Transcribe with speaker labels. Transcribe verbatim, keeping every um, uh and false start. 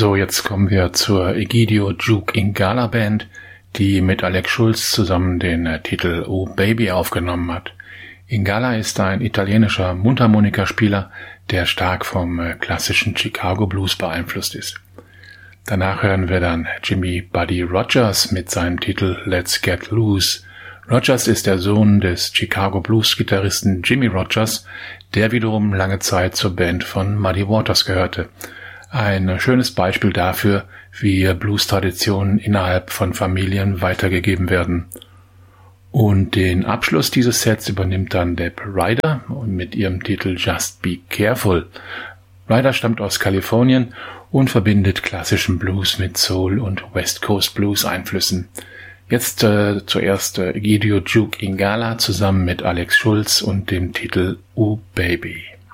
Speaker 1: So, jetzt kommen wir zur Egidio Juke Ingala Band, die mit Alex Schulz zusammen den äh, Titel Oh Baby aufgenommen hat. Ingala ist ein italienischer Mundharmonikaspieler, der stark vom äh, klassischen Chicago Blues beeinflusst ist. Danach hören wir dann Jimmy Buddy Rogers mit seinem Titel Let's Get Loose. Rogers ist der Sohn des Chicago Blues-Gitarristen Jimmy Rogers, der wiederum lange Zeit zur Band von Muddy Waters gehörte. Ein schönes Beispiel dafür, wie Blues-Traditionen innerhalb von Familien weitergegeben werden. Und den Abschluss dieses Sets übernimmt dann Deb Ryder mit ihrem Titel Just Be Careful. Ryder stammt aus Kalifornien und verbindet klassischen Blues mit Soul- und West Coast Blues-Einflüssen. Jetzt äh, zuerst äh, Egidio Juke Ingala zusammen mit Alex Schulz und dem Titel Oh Baby.